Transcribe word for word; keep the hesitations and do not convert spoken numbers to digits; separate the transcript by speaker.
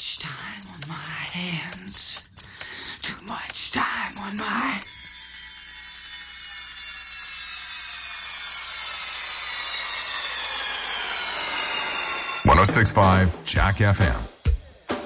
Speaker 1: much time on my hands. Too much time on my...
Speaker 2: one oh six point five Jack F M.